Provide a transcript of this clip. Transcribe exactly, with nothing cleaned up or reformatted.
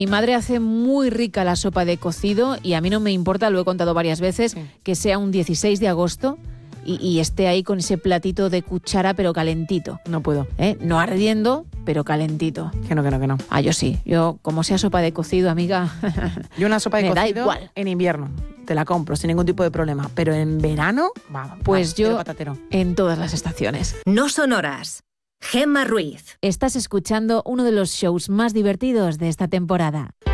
Mi madre hace muy rica la sopa de cocido y a mí no me importa, lo he contado varias veces, sí. que sea un dieciséis de agosto y, y esté ahí con ese platito de cuchara pero calentito. No puedo. ¿Eh? No ardiendo, pero calentito. Que no, que no, que no. Ah, yo sí. Yo, como sea sopa de cocido, amiga, yo una sopa de me cocido da igual. En invierno te la compro sin ningún tipo de problema, pero en verano, vamos. Pues vamos, yo patatero. En todas las estaciones. No son horas. Gemma Ruiz. Estás escuchando uno de los shows más divertidos de esta temporada.